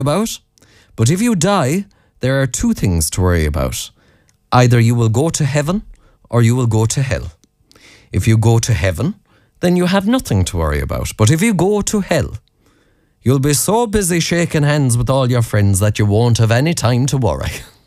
about. But if you die, there are two things to worry about. Either you will go to heaven or you will go to hell. If you go to heaven, then you have nothing to worry about. But if you go to hell, you'll be so busy shaking hands with all your friends that you won't have any time to worry.